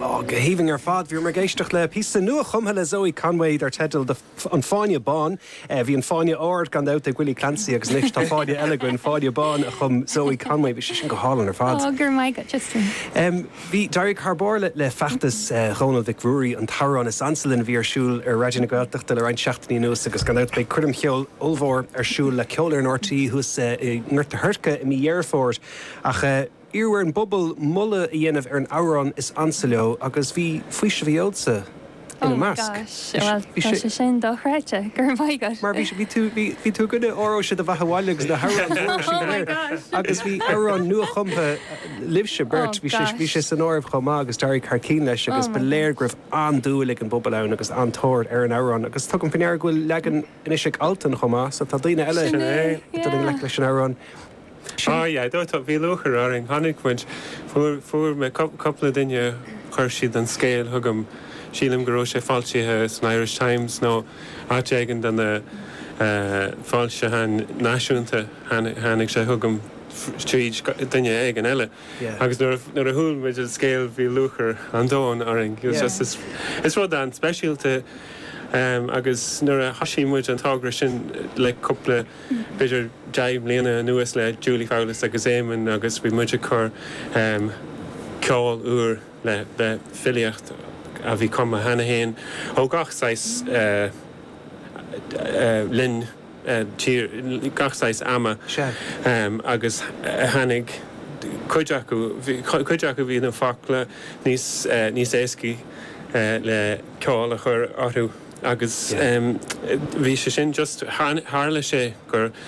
Gehaving fad bhí mar géisteach le písa nua chumtha Zoe Conway ar tedal an fáine bán, bhí an fáine áard gan out Willie Clancy agus níos tá fáide elegant fáide bán a chum Zoe Conway bhí sin go hálan ar fad. Gur mai go Justin. Bhí Derek Harbour le feachtas Ronald Vic Rory an Taran is ansalin bhí arsúil ar Regina Gaeltachta le rein 16 nuas agus gan out be chuirm cheol Ulvor arsúil le ceolar an ortaí hús nuirta thuirca I mí dhearfort ach Iar an bobbal mulle a dhéanamh ar an áran is ansaleo agus bhí fuise bhí ódsa ina measc. Well, tá sin dochreite gur maigad. Mar bhí tú gona óró siad a bhathháil agus na hárán agus bhí árán nua chumtha libse beirt bhí sé san áibh chomá agus darí carcín leis agus beléir gribh andúlaigh an bobbal ann agus antóir ar an árán agus tugann finéir gohfuil legan inisise altan chomá sa tá daoine eile le leis an árán. Dótá bhí luchar áring hánig muint fuair me coppla duine chuir siad an scéal thugam sílim go raibh sé fáiltithe san Irish Times nó áitegan den na fáilte náisiúnta hánig sé thugam tríd duine ag an eile. Agus nuair a thuúil muid scéal bhí luchar an dóin áring. Is rud an speisialta agus nuair a hasí muid an tágra sin le coppla beidir deim léana nuas le Julie Fowlis agus éman agus bhí muide chur ceáil úr le filiocht a bhí com a hena héin ó gachsáis linn gachsáis ama agus hanig chuideach bhí na fácla níos éasci le ceáil a chur áthú agus bhí sé sin just hála sé gur